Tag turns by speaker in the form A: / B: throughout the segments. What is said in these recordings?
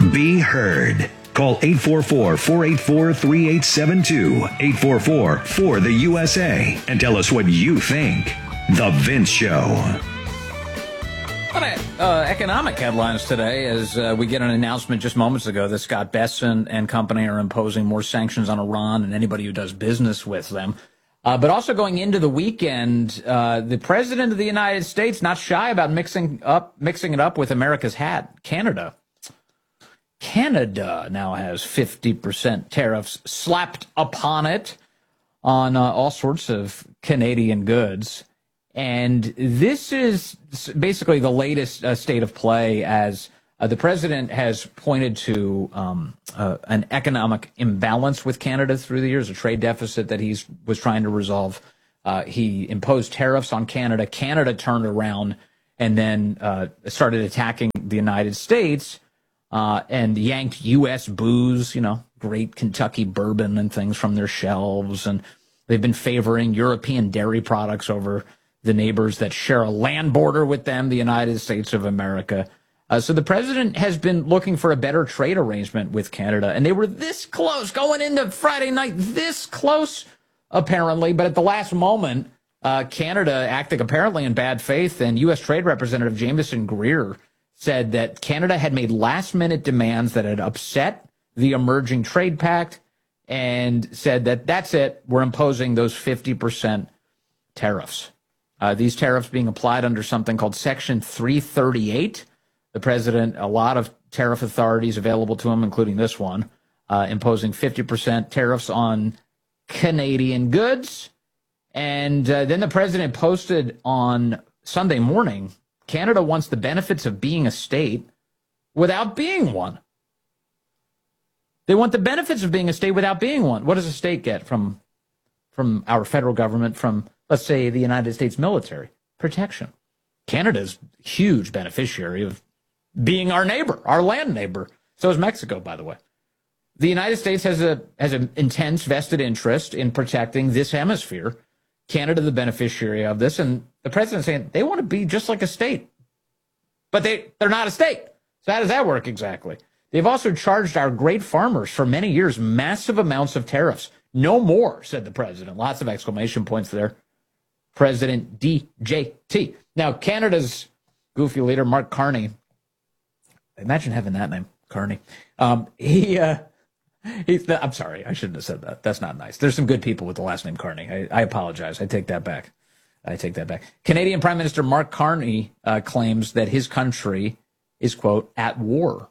A: Be heard. Call 844-484-3872, 844-4-the-USA, and tell us what you think. The Vince Show.
B: A lot of economic headlines today as we get an announcement just moments ago that Scott Bessent and company are imposing more sanctions on Iran and anybody who does business with them. But also going into the weekend, the president of the United States not shy about mixing it up with America's hat, Canada. Canada now has 50% tariffs slapped upon it on all sorts of Canadian goods. And this is basically the latest state of play as the president has pointed to an economic imbalance with Canada through the years, a trade deficit that he was trying to resolve. He imposed tariffs on Canada. Canada turned around and then started attacking the United States and yanked U.S. booze, great Kentucky bourbon and things from their shelves. And they've been favoring European dairy products over the neighbors that share a land border with them, the United States of America. So the president has been looking for a better trade arrangement with Canada, and they were this close going into Friday night, this close, apparently. But at the last moment, Canada acting apparently in bad faith, and U.S. Trade Representative Jameson Greer said that Canada had made last-minute demands that had upset the emerging trade pact and said that that's it, we're imposing those 50% tariffs. These tariffs being applied under something called Section 338. The president, a lot of tariff authorities available to him, including this one, imposing 50% tariffs on Canadian goods. And then the president posted on Sunday morning, Canada wants the benefits of being a state without being one. They want the benefits of being a state without being one. What does a state get from our federal government, from, let's say, the United States military? Protection. Canada's a huge beneficiary of being our neighbor, our land neighbor. So is Mexico, by the way. The United States has an intense vested interest in protecting this hemisphere. Canada, the beneficiary of this, and the president's saying they want to be just like a state. But they're not a state. So how does that work exactly? They've also charged our great farmers for many years massive amounts of tariffs. No more, said the president. Lots of exclamation points there. President DJT. Now, Canada's goofy leader, Mark Carney, imagine having that name, Carney. I'm sorry, I shouldn't have said that. That's not nice. There's some good people with the last name Carney. I apologize. I take that back. Canadian Prime Minister Mark Carney claims that his country is, quote, at war.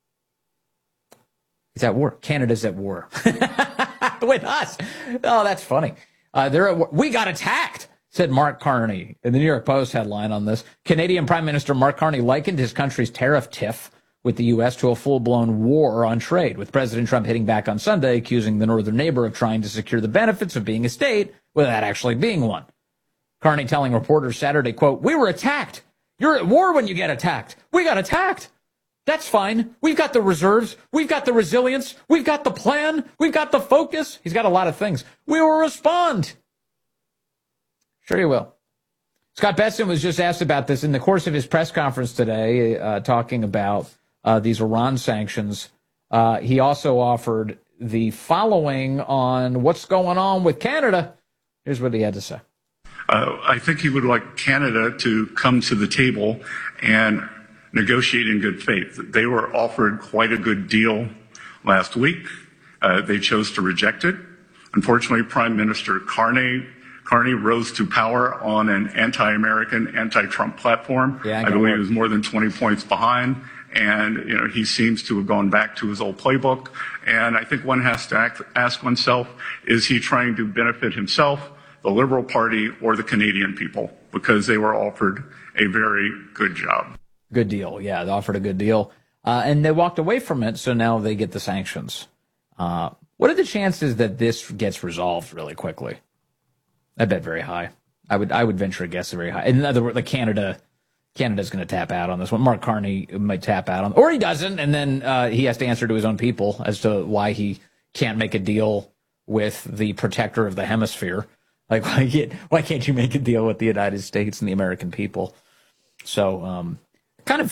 B: He's at war. Canada's at war. With us. Oh, that's funny. They're at war. We got attacked, said Mark Carney in the New York Post headline on this. Canadian Prime Minister Mark Carney likened his country's tariff tiff with the U.S. to a full-blown war on trade, with President Trump hitting back on Sunday, accusing the northern neighbor of trying to secure the benefits of being a state without actually being one. Carney telling reporters Saturday, quote, "We were attacked. You're at war when you get attacked. We got attacked. That's fine. We've got the reserves. We've got the resilience. We've got the plan. We've got the focus." He's got a lot of things. We will respond. Sure you will. Scott Bessent was just asked about this in the course of his press conference today, talking about these Iran sanctions. He also offered the following on what's going on with Canada. Here's what he had to say.
C: I think he would like Canada to come to the table and negotiate in good faith. They were offered quite a good deal last week. They chose to reject it. Unfortunately, Prime Minister Carney rose to power on an anti-American, anti-Trump platform. I believe he was more than 20 points behind. And, he seems to have gone back to his old playbook. And I think one has to ask oneself, is he trying to benefit himself, the Liberal Party, or the Canadian people? Because they were offered a very good job.
B: Good deal. Yeah, they offered a good deal. And they walked away from it, so now they get the sanctions. What are the chances that this gets resolved really quickly? I bet very high. I would venture a guess very high. In other words, Canada's going to tap out on this one. Mark Carney might tap out on, or he doesn't, and then he has to answer to his own people as to why he can't make a deal with the protector of the hemisphere. Like, why can't you make a deal with the United States and the American people? So, kind of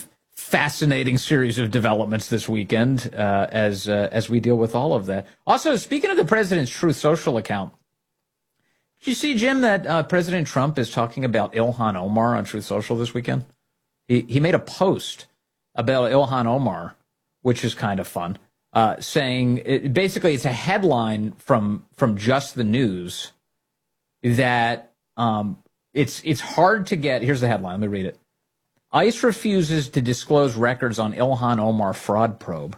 B: fascinating series of developments this weekend as we deal with all of that. Also, speaking of the president's Truth Social account, did you see, Jim, that President Trump is talking about Ilhan Omar on Truth Social this weekend? He made a post about Ilhan Omar, which is kind of fun, saying basically it's a headline from Just the News that it's hard to get. Here's the headline. Let me read it. ICE refuses to disclose records on Ilhan Omar fraud probe,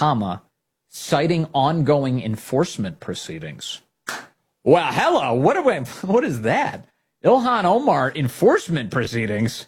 B: citing ongoing enforcement proceedings. Well, hello. What is that? Ilhan Omar enforcement proceedings?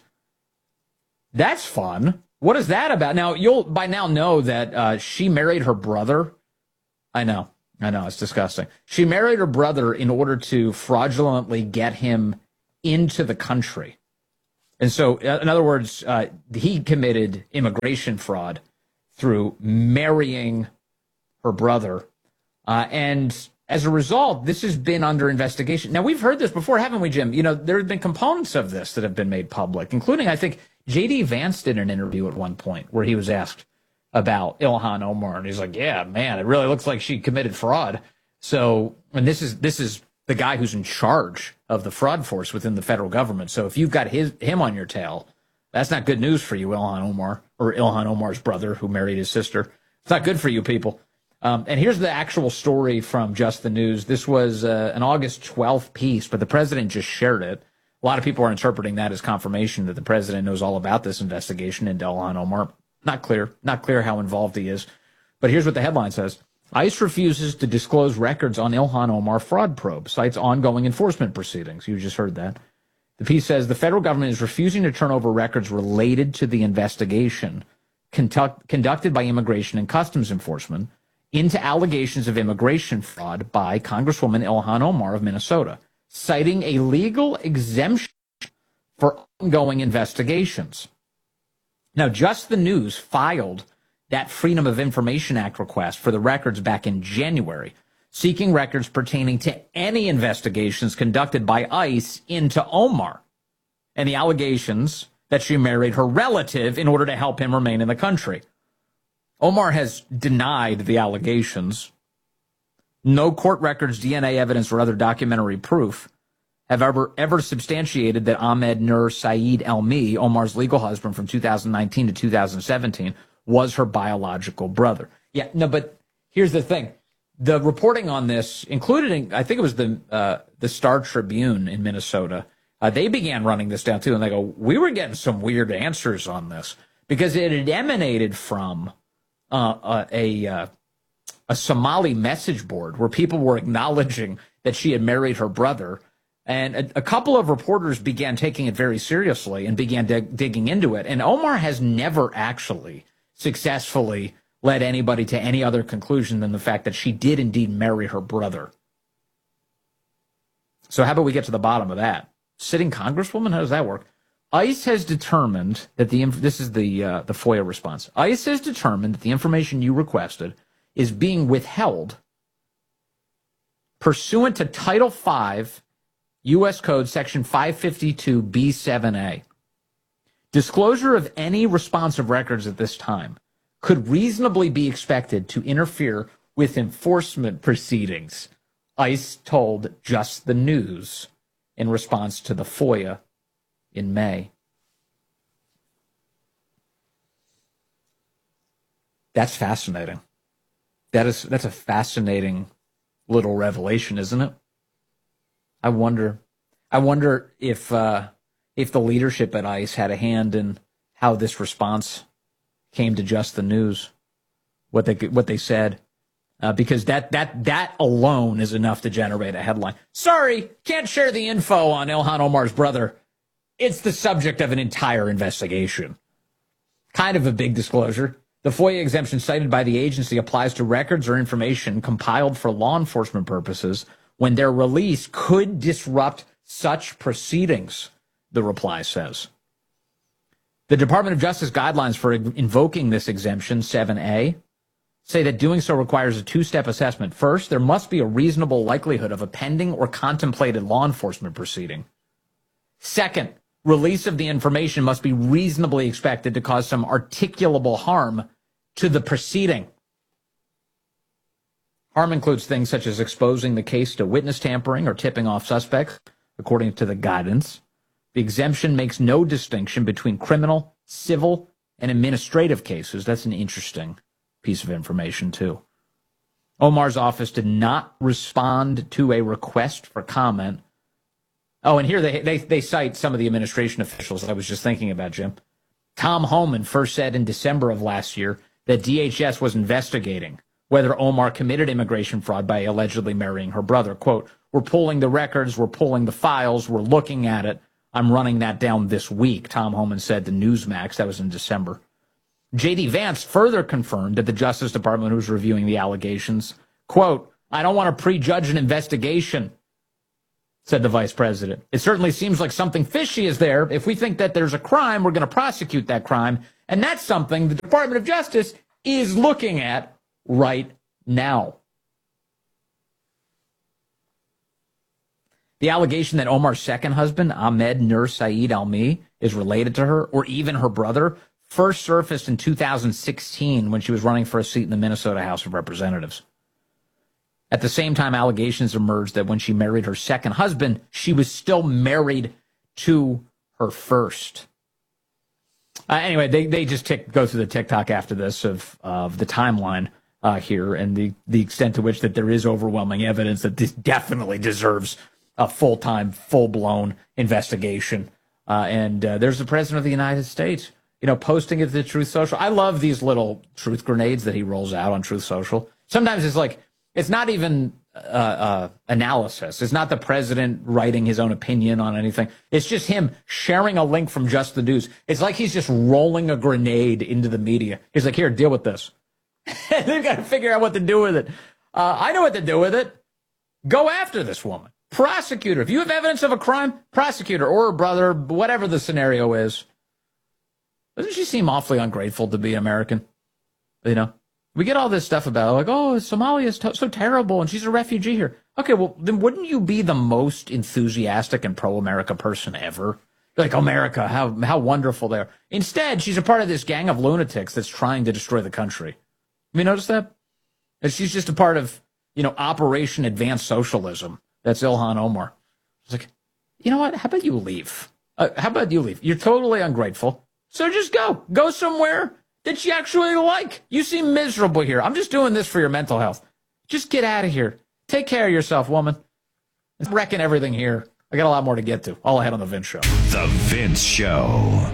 B: That's fun. What is that about? Now, you'll by now know that she married her brother. I know. It's disgusting. She married her brother in order to fraudulently get him into the country. And so, in other words, he committed immigration fraud through marrying her brother. And as a result, this has been under investigation. Now, we've heard this before, haven't we, Jim? You know, there have been components of this that have been made public, including, I think, J.D. Vance did an interview at one point where he was asked about Ilhan Omar. And he's like, yeah, man, it really looks like she committed fraud. So, and this is the guy who's in charge of the fraud force within the federal government. So if you've got him on your tail, that's not good news for you, Ilhan Omar, or Ilhan Omar's brother who married his sister. It's not good for you people. And here's the actual story from Just the News. This was an August 12th piece, but the president just shared it. A lot of people are interpreting that as confirmation that the president knows all about this investigation into Ilhan Omar. Not clear how involved he is. But here's what the headline says. ICE refuses to disclose records on Ilhan Omar fraud probe, cites ongoing enforcement proceedings. You just heard that. The piece says the federal government is refusing to turn over records related to the investigation conducted by Immigration and Customs Enforcement into allegations of immigration fraud by Congresswoman Ilhan Omar of Minnesota, citing a legal exemption for ongoing investigations. Now, Just the News filed that Freedom of Information Act request for the records back in January, seeking records pertaining to any investigations conducted by ICE into Omar and the allegations that she married her relative in order to help him remain in the country. Omar has denied the allegations. No court records, DNA evidence, or other documentary proof have ever substantiated that Ahmed Nur Saeed Elmi, Omar's legal husband from 2019 to 2017, was her biological brother. Yeah, no, but here's the thing. The reporting on this, included, I think it was the Star Tribune in Minnesota, they began running this down too, and they go, we were getting some weird answers on this because it had emanated from a Somali message board where people were acknowledging that she had married her brother. And a couple of reporters began taking it very seriously and began digging into it. And Omar has never actually successfully led anybody to any other conclusion than the fact that she did indeed marry her brother. So how about we get to the bottom of that? Sitting congresswoman, how does that work? ICE has determined that this is the FOIA response. ICE has determined that the information you requested is being withheld pursuant to Title V, U.S. Code Section 552B7A. Disclosure of any responsive records at this time could reasonably be expected to interfere with enforcement proceedings, ICE told Just the News in response to the FOIA in May. That's fascinating. That's a fascinating little revelation, isn't it? I wonder if the leadership at ICE had a hand in how this response came to Just the News, what they said, because that alone is enough to generate a headline. Sorry, can't share the info on Ilhan Omar's brother. It's the subject of an entire investigation. Kind of a big disclosure. The FOIA exemption cited by the agency applies to records or information compiled for law enforcement purposes when their release could disrupt such proceedings, the reply says. The Department of Justice guidelines for invoking this exemption, 7A, say that doing so requires a two-step assessment. First, there must be a reasonable likelihood of a pending or contemplated law enforcement proceeding. Second, Release of the information must be reasonably expected to cause some articulable harm to the proceeding. Harm includes things such as exposing the case to witness tampering or tipping off suspects, according to the guidance. The exemption makes no distinction between criminal, civil, and administrative cases. That's an interesting piece of information, too. Omar's office did not respond to a request for comment. Oh, and here they cite some of the administration officials I was just thinking about, Jim. Tom Homan first said in December of last year that DHS was investigating whether Omar committed immigration fraud by allegedly marrying her brother. Quote, we're pulling the records, we're pulling the files, we're looking at it. I'm running that down this week, Tom Homan said to Newsmax. That was in December. J.D. Vance further confirmed that the Justice Department was reviewing the allegations. Quote, I don't want to prejudge an investigation, said the vice president. It certainly seems like something fishy is there. If we think that there's a crime, we're going to prosecute that crime. And that's something the Department of Justice is looking at right now. The allegation that Omar's second husband, Ahmed Nur Saeed Almi, is related to her, or even her brother, first surfaced in 2016 when she was running for a seat in the Minnesota House of Representatives. At the same time, allegations emerged that when she married her second husband, she was still married to her first. Anyway, they just go through the TikTok after this of the timeline here and the extent to which that there is overwhelming evidence that this definitely deserves a full-time, full-blown investigation. And there's the President of the United States, posting it to Truth Social. I love these little truth grenades that he rolls out on Truth Social. Sometimes it's like, it's not even analysis. It's not the president writing his own opinion on anything. It's just him sharing a link from Just the News. It's like he's just rolling a grenade into the media. He's like, here, deal with this. They've got to figure out what to do with it. I know what to do with it. Go after this woman. Prosecute her. If you have evidence of a crime, prosecute her or her brother, whatever the scenario is. Doesn't she seem awfully ungrateful to be American? We get all this stuff about, like, oh, Somalia is so terrible and she's a refugee here. Okay, well, then wouldn't you be the most enthusiastic and pro-America person ever? You're like, America, how wonderful they are. Instead, she's a part of this gang of lunatics that's trying to destroy the country. Have you noticed that? And she's just a part of, Operation Advanced Socialism. That's Ilhan Omar. It's like, you know what? How about you leave? You're totally ungrateful. So just go. Go somewhere that you actually like. You seem miserable here. I'm just doing this for your mental health. Just get out of here. Take care of yourself, woman. I'm wrecking everything here. I got a lot more to get to. All ahead on The Vince Show.
A: The Vince Show.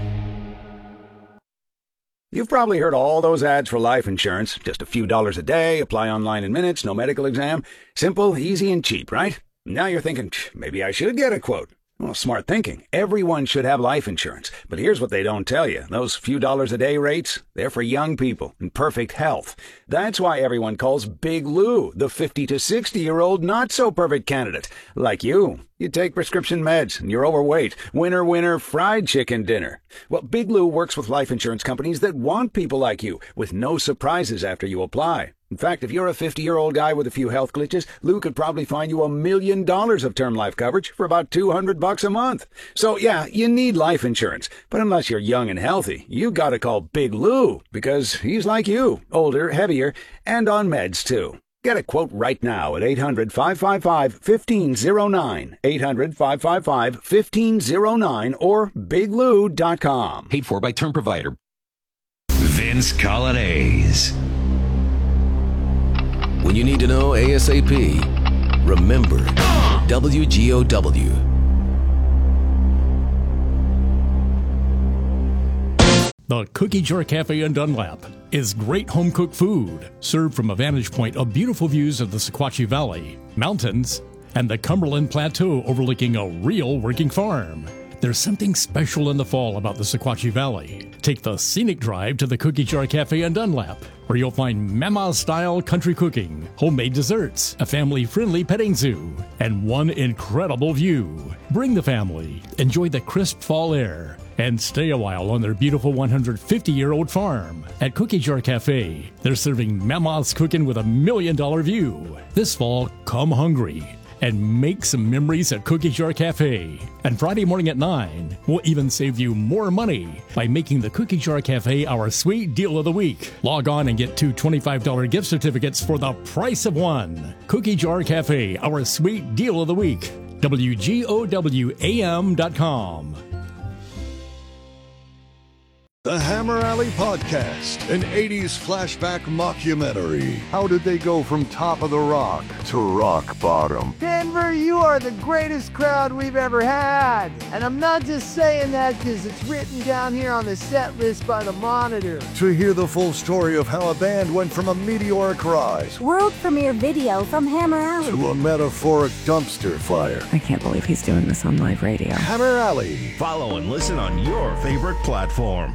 D: You've probably heard all those ads for life insurance. Just a few dollars a day, apply online in minutes, no medical exam. Simple, easy, and cheap, right? Now you're thinking, maybe I should get a quote. Well, smart thinking. Everyone should have life insurance. But here's what they don't tell you. Those few dollars a day rates, they're for young people in perfect health. That's why everyone calls Big Lou the 50 to 60-year-old not-so-perfect candidate. Like you. You take prescription meds and you're overweight. Winner, winner, fried chicken dinner. Well, Big Lou works with life insurance companies that want people like you, with no surprises after you apply. In fact, if you're a 50-year-old guy with a few health glitches, Lou could probably find you $1 million of term life coverage for about $200 a month. So yeah, you need life insurance. But unless you're young and healthy, you gotta call Big Lou, because he's like you, older, heavier, and on meds too. Get a quote right now at 800-555-1509, 800-555-1509, or biglou.com.
E: Paid for by term provider.
A: Vince Colonnese.
E: When you need to know ASAP, remember WGOW.
F: The Cookie Jar Cafe in Dunlap is great home-cooked food, served from a vantage point of beautiful views of the Sequatchie Valley, mountains, and the Cumberland Plateau overlooking a real working farm. There's something special in the fall about the Sequatchie Valley. Take the scenic drive to the Cookie Jar Cafe in Dunlap, where you'll find Mama-style country cooking, homemade desserts, a family-friendly petting zoo, and one incredible view. Bring the family, enjoy the crisp fall air, and stay a while on their beautiful 150-year-old farm. At Cookie Jar Cafe, they're serving Mama's cooking with $1 million view. This fall, come hungry and make some memories at Cookie Jar Cafe. And Friday morning at 9, we'll even save you more money by making the Cookie Jar Cafe our sweet deal of the week. Log on and get 2 $25 gift certificates for the price of one. Cookie Jar Cafe, our sweet deal of the week. WGOWAM.com.
G: The Hammer Alley Podcast, an 80s flashback mockumentary. How did they go from top of the rock to rock bottom?
H: Denver, you are the greatest crowd we've ever had. And I'm not just saying that because it's written down here on the set list by the Monitor.
G: To hear the full story of how a band went from a meteoric rise,
I: world premiere video from Hammer Alley,
G: to a metaphoric dumpster fire.
J: I can't believe he's doing this on live radio.
G: Hammer Alley.
K: Follow and listen on your favorite platform.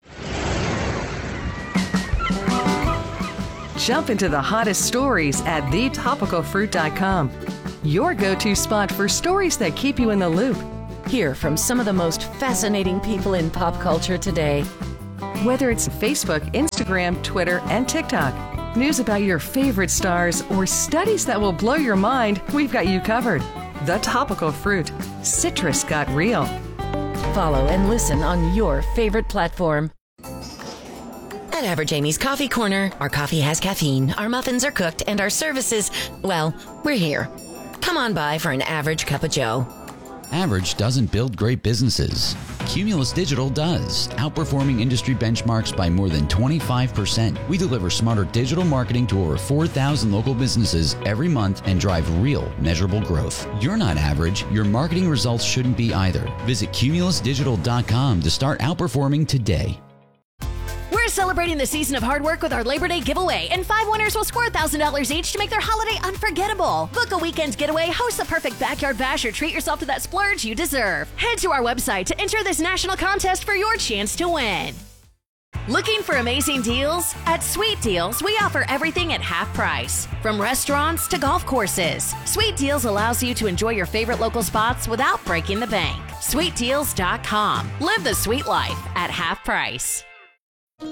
L: Jump into the hottest stories at thetopicalfruit.com. Your go-to spot for stories that keep you in the loop.
M: Hear from some of the most fascinating people in pop culture today.
L: Whether it's Facebook, Instagram, Twitter, and TikTok, news about your favorite stars, or studies that will blow your mind, we've got you covered. The Topical Fruit. Citrus got real.
M: Follow and listen on your favorite platform.
N: At Average Amy's Coffee Corner, our coffee has caffeine, our muffins are cooked, and our services, well, we're here. Come on by for an average cup of joe.
O: Average doesn't build great businesses. Cumulus Digital does, outperforming industry benchmarks by more than 25%. We deliver smarter digital marketing to over 4,000 local businesses every month and drive real, measurable growth. You're not average. Your marketing results shouldn't be either. Visit cumulusdigital.com to start outperforming today.
P: We're celebrating the season of hard work with our Labor Day giveaway, and 5 winners will score $1,000 each to make their holiday unforgettable. Book a weekend getaway, host the perfect backyard bash, or treat yourself to that splurge you deserve. Head to our website to enter this national contest for your chance to win. Looking for amazing deals? At Sweet Deals, we offer everything at half price, from restaurants to golf courses. Sweet Deals allows you to enjoy your favorite local spots without breaking the bank. SweetDeals.com. Live the sweet life at half price.